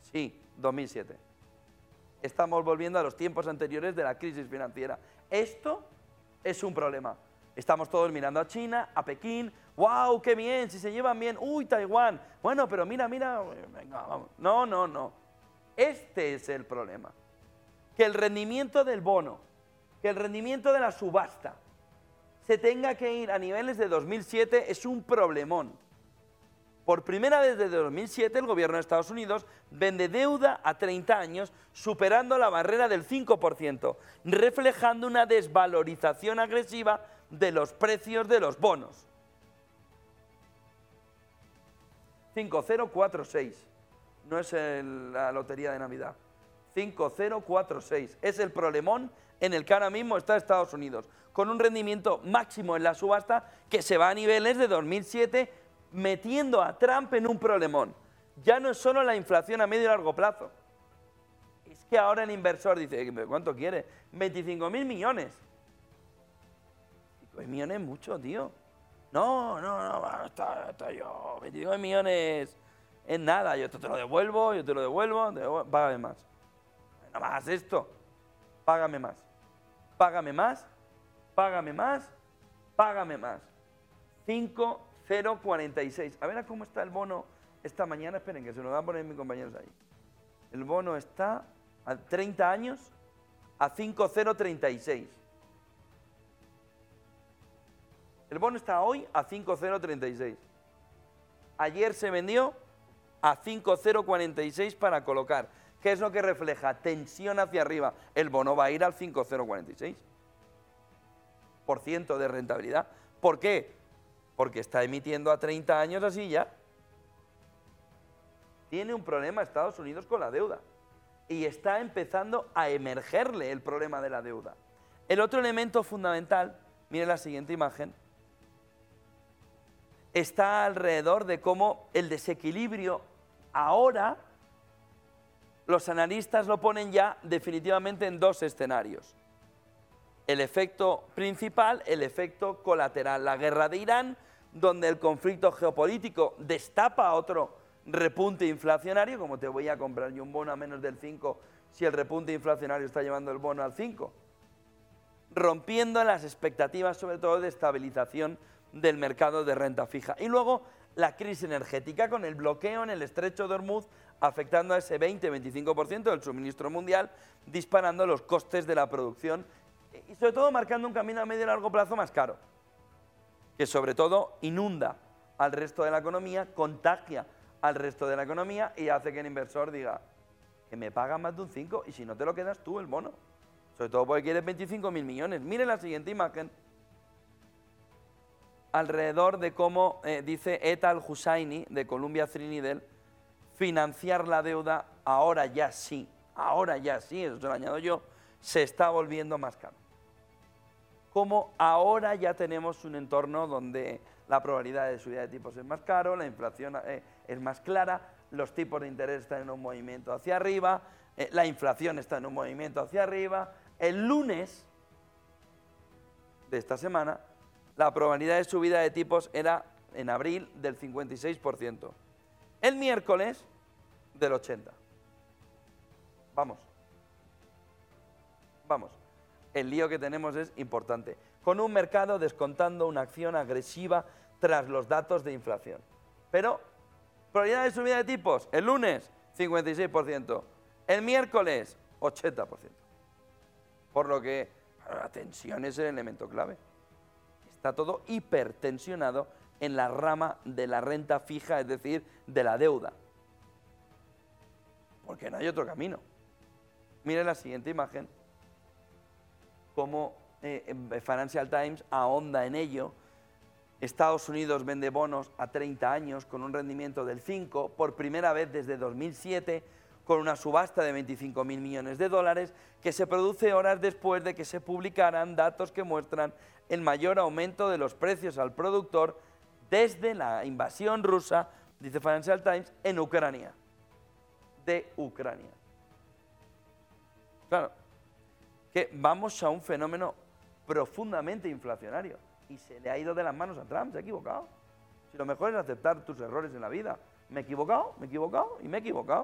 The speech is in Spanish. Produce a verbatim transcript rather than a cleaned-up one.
Sí, dos mil siete. Estamos volviendo a los tiempos anteriores de la crisis financiera. Esto es un problema. Estamos todos mirando a China, a Pekín. ¡Wow, qué bien! Si se llevan bien. ¡Uy, Taiwán! Bueno, pero mira, mira. Venga, vamos. No, no, no. Este es el problema. Que el rendimiento del bono, que el rendimiento de la subasta se tenga que ir a niveles de dos mil siete es un problemón. Por primera vez desde dos mil siete el gobierno de Estados Unidos vende deuda a treinta años superando la barrera del cinco por ciento, reflejando una desvalorización agresiva de los precios de los bonos. cinco cero cuatro seis, no es el, la lotería de Navidad. cinco cero cuatro seis, es el problemón en el que ahora mismo está Estados Unidos, con un rendimiento máximo en la subasta que se va a niveles de dos mil siete, metiendo a Trump en un problemón. Ya no es solo la inflación a medio y largo plazo, es que ahora el inversor dice, ¿cuánto quiere? veinticinco mil millones. veinticinco millones es mucho, tío. No, no, no, está, está yo, veinticinco millones es nada, yo te, te lo devuelvo, yo te lo devuelvo, te devuelvo, págame más. No más esto, págame más, págame más, págame más, págame más. cinco cero cuarenta y seis. A ver cómo está el bono esta mañana. Esperen, que se lo van a poner mis compañeros ahí. El bono está a treinta años a cinco cero treinta y seis. El bono está hoy a cinco cero treinta y seis. Ayer se vendió a cinco cero cuarenta y seis para colocar. ¿Qué es lo que refleja? Tensión hacia arriba. El bono va a ir al cinco cero cuarenta y seis por ciento de rentabilidad. ¿Por qué? Porque está emitiendo a treinta años así ya. Tiene un problema Estados Unidos con la deuda. Y está empezando a emergerle el problema de la deuda. El otro elemento fundamental, miren la siguiente imagen, está alrededor de cómo el desequilibrio ahora, los analistas lo ponen ya definitivamente en dos escenarios. El efecto principal, el efecto colateral, la guerra de Irán, donde el conflicto geopolítico destapa otro repunte inflacionario, como te voy a comprar yo un bono a menos del cinco si el repunte inflacionario está llevando el bono al cinco, rompiendo las expectativas sobre todo de estabilización del mercado de renta fija. Y luego la crisis energética con el bloqueo en el estrecho de Hormuz, afectando a ese veinte a veinticinco por ciento del suministro mundial, disparando los costes de la producción y sobre todo marcando un camino a medio y largo plazo más caro, que sobre todo inunda al resto de la economía, contagia al resto de la economía y hace que el inversor diga que me paga más de un cinco y si no te lo quedas tú el bono, sobre todo porque quieres veinticinco mil millones. Miren la siguiente imagen, alrededor de cómo eh, dice Eta Al-Husseini de Columbia Threadneedle, financiar la deuda ahora ya sí, ahora ya sí, eso se lo añado yo, se está volviendo más caro. Como ahora ya tenemos un entorno donde la probabilidad de subida de tipos es más caro, la inflación eh, es más clara, los tipos de interés están en un movimiento hacia arriba, eh, la inflación está en un movimiento hacia arriba. El lunes de esta semana, la probabilidad de subida de tipos era en abril del cincuenta y seis por ciento. El miércoles del ochenta por ciento. Vamos. Vamos. El lío que tenemos es importante, con un mercado descontando una acción agresiva tras los datos de inflación. Pero, probabilidad de subida de tipos, el lunes, cincuenta y seis por ciento, el miércoles, ochenta por ciento. Por lo que la tensión es el elemento clave. Está todo hipertensionado en la rama de la renta fija, es decir, de la deuda. Porque no hay otro camino. Miren la siguiente imagen, cómo eh, Financial Times ahonda en ello. Estados Unidos vende bonos a treinta años con un rendimiento del cinco, por primera vez desde dos mil siete, con una subasta de veinticinco mil millones de dólares, que se produce horas después de que se publicaran datos que muestran el mayor aumento de los precios al productor desde la invasión rusa, dice Financial Times, en Ucrania. De Ucrania. Claro, que vamos a un fenómeno profundamente inflacionario y se le ha ido de las manos a Trump, se ha equivocado. Si lo mejor es aceptar tus errores en la vida. Me he equivocado, me he equivocado y me he equivocado.